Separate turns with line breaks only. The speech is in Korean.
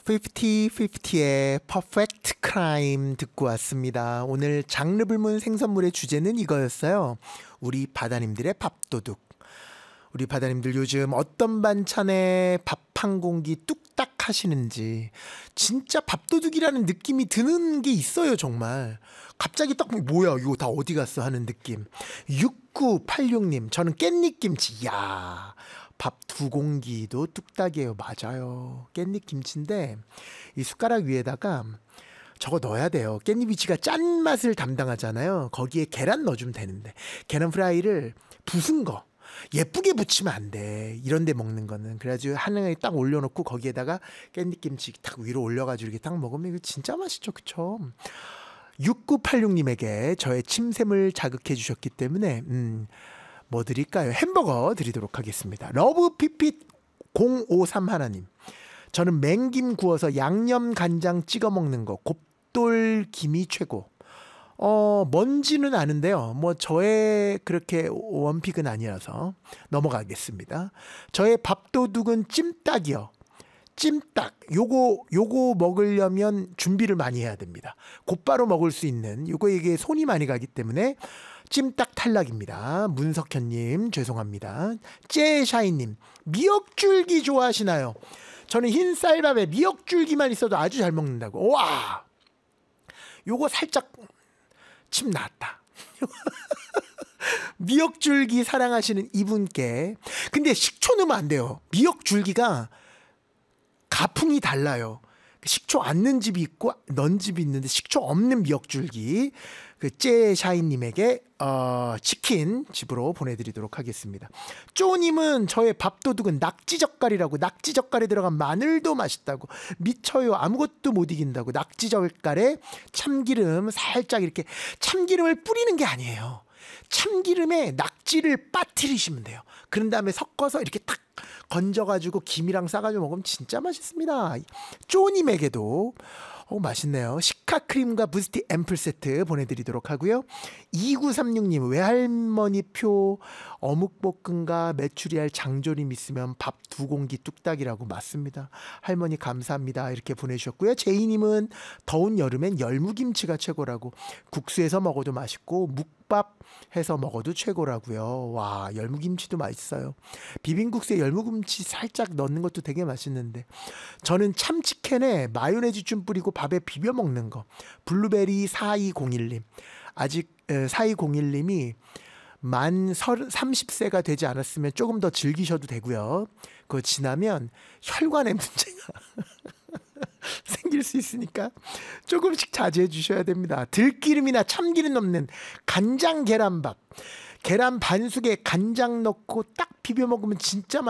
50-50의 퍼펙트 크라임 듣고 왔습니다. 오늘 장르불문 생선물의 주제는 이거였어요. 우리 바다님들의 밥도둑. 우리 바다님들 요즘 어떤 반찬에 밥 한 공기 뚝딱 하시는지 진짜 밥도둑이라는 느낌이 드는 게 있어요. 정말 갑자기 딱 뭐야 이거 다 어디 갔어 하는 느낌. 6986님 저는 깻잎김치. 이야, 밥 2공기도 뚝딱이에요. 맞아요. 깻잎김치인데 이 숟가락 위에다가 저거 넣어야 돼요. 깻잎이치가 짠맛을 담당하잖아요. 거기에 계란 넣어주면 되는데 계란 프라이를 부순 거 예쁘게 붙이면 안 돼. 이런 데 먹는 거는. 그래가지고 하늘에 딱 올려놓고 거기에다가 깻잎김치 딱 위로 올려가지고 이렇게 딱 먹으면 이거 진짜 맛있죠. 그쵸? 6986님에게 저의 침샘을 자극해 주셨기 때문에 뭐 드릴까요? 햄버거 드리도록 하겠습니다. 러브피핏 053 하나님, 저는 맹김 구워서 양념 간장 찍어 먹는 거 곱돌김이 최고. 뭔지는 아는데요. 뭐 저의 그렇게 원픽은 아니라서 넘어가겠습니다. 저의 밥도둑은 찜닭이요. 찜닭 요거 먹으려면 준비를 많이 해야 됩니다. 곧바로 먹을 수 있는 요거 이게 손이 많이 가기 때문에 찜닭 탈락입니다. 문석현님 죄송합니다. 째샤이님 미역줄기 좋아하시나요? 저는 흰 쌀밥에 미역줄기만 있어도 아주 잘 먹는다고. 와, 요거 살짝 침 나왔다. 미역줄기 사랑하시는 이분께. 근데 식초 넣으면 안 돼요. 미역줄기가 가풍이 달라요. 식초 안 넣은 집이 있고 넣은 집이 있는데 식초 없는 미역줄기 그 째샤인님에게 치킨 집으로 보내드리도록 하겠습니다. 쪼님은 저의 밥도둑은 낙지젓갈이라고. 낙지젓갈에 들어간 마늘도 맛있다고. 미쳐요. 아무것도 못 이긴다고. 낙지젓갈에 참기름 살짝 이렇게. 참기름을 뿌리는 게 아니에요. 참기름에 낙지를 빠뜨리시면 돼요. 그런 다음에 섞어서 이렇게 탁 건져가지고 김이랑 싸가지고 먹으면 진짜 맛있습니다. 쪼님에게도 맛있네요. 시카크림과 부스티 앰플 세트 보내드리도록 하고요. 2936님 외할머니표 어묵볶음과 메추리알 장조림 있으면 밥 2공기 뚝딱이라고. 맞습니다. 할머니 감사합니다 이렇게 보내주셨고요. 제이님은 더운 여름엔 열무김치가 최고라고. 국수에서 먹어도 맛있고 묵밥 해서 먹어도 최고라고요. 와, 열무김치도 맛있어요. 비빔국수에 열무김치 살짝 넣는 것도 되게 맛있는데 저는 참치캔에 마요네즈 좀 뿌리고 밥에 비벼 먹는 거. 블루베리 4201님 아직 4201님이 만 30세가 되지 않았으면 조금 더 즐기셔도 되고요. 그거 지나면 혈관에 문제가 생길 수 있으니까 조금씩 자제해 주셔야 됩니다. 들기름이나 참기름 넣는 간장 계란밥. 계란 반숙에 간장 넣고 딱 비벼 먹으면 진짜 맛있어요.